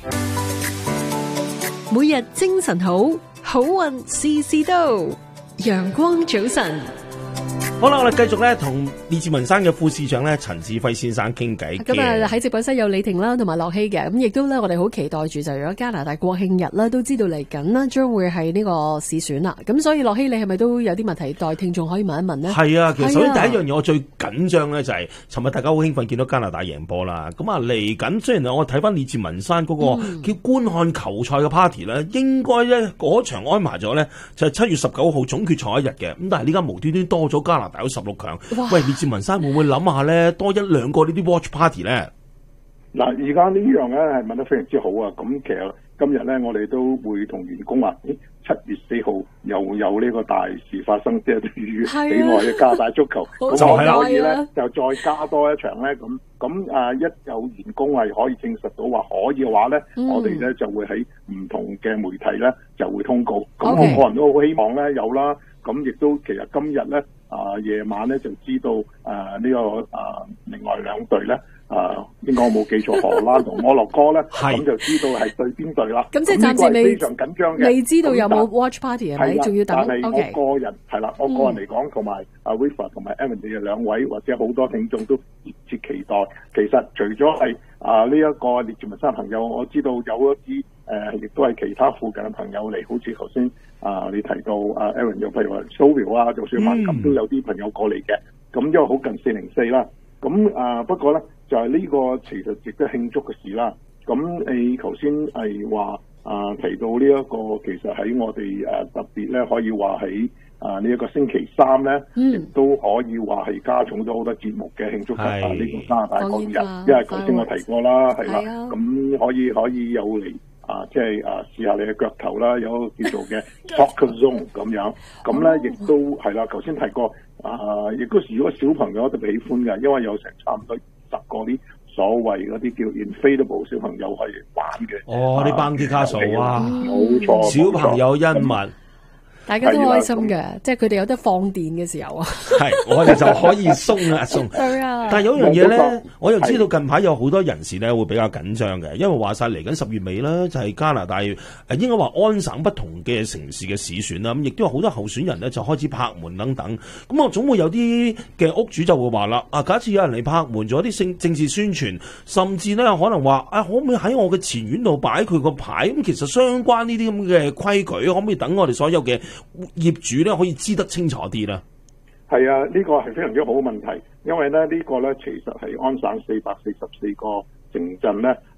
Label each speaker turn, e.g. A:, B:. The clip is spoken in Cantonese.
A: 每日精神好，好運事事到。陽光早晨。
B: 好啦，我哋繼續咧同列治文山嘅副市長咧陳志輝先生傾偈。
A: 咁啊喺直播室有李婷啦，同埋樂希嘅。咁亦都咧，我哋好期待住就如果加拿大國慶日啦，都知道嚟緊啦，將會係呢個市選啦。咁所以樂希，你係咪都有啲問題待聽眾可以問一問呢？
B: 係啊，其實首先第一樣嘢我最緊張咧就係，尋日大家好興奮見到加拿大贏波啦。咁啊嚟緊，雖然我睇翻列治文山嗰個叫觀看球賽嘅 party 咧，應該咧嗰場安排咗咧就係7月19號總決賽一日嘅。咁但係呢家無端端多咗加拿大有16強。喂，列治文山會唔會諗下咧多一兩個呢啲 watch party 咧？
C: 嗱，而家呢樣咧係問得非常之好啊！咁其實今日咧我哋都會同員工話，7月4號又有呢個大事發生，即係對於喜愛嘅加拿大足球，咁我哋可以咧就再加多一場咧。咁一有員工係可以證實到話可以嘅話咧，我哋咧就會喺唔同嘅媒體咧就會通告。咁我個人都好希望咧有啦。咁亦都其實今日咧夜晚咧就知道呢個另外兩隊咧應該我冇記錯，荷蘭同摩洛哥咧，咁就知道係對邊隊啦。
A: 咁即係暫時
C: 非常緊張嘅，
A: 未知道有冇 watch party 係咪？仲要等。
C: 但係我個人係啦，我個人嚟講，同埋River 同埋 Evan 哋嘅兩位或者好多聽眾都熱切期待。其實除咗係呢一個列治文山朋友，我知道有一啲亦都係其他附近嘅朋友嚟，好似頭先你提到Aaron 又譬如話 Soville 啊，就算萬錦都有啲朋友過嚟嘅。咁因為好近404啦，咁不過咧就係呢個其實值得慶祝嘅事啦。咁你頭先係話提到呢一個其實喺我哋特別咧可以話喺呢一個星期三咧，亦都可以話係加重咗好多節目嘅慶祝呢個加拿大國日，因為頭先我提過啦，係啦，咁可以有嚟即係試下你嘅腳頭啦，有個叫做嘅 Soccer Zone 咁樣，咁咧亦都係啦，頭先提過亦都如果小朋友特別喜歡嘅，因為有成差唔多10個啲所謂嗰啲叫 inflatable 小朋友可以玩嘅。
B: 啲Bounty Castle啊，
C: 冇錯，
B: 小朋友恩物。
A: 大家都開心嘅，即係佢哋有得放電嘅時候啊。
B: 係，我哋就可以鬆一鬆。但係有樣嘢咧，我又知道近排有好多人士咧會比較緊張嘅，因為話晒嚟緊10月尾啦，就係加拿大應該話安省不同嘅城市嘅市選啦，咁亦都有好多候選人咧就開始拍門等等。咁我總會有啲嘅屋主就會話啦，假設有人嚟拍門做一啲政治宣傳，甚至咧可能話可唔可以喺我嘅前院度擺佢個牌？咁其實相關呢啲咁嘅規矩，可唔可以等我哋所有嘅業主咧可以知得清楚啲啦？
C: 係啊，呢個係非常之好嘅問題，因為咧呢個咧其實係安省444個城鎮咧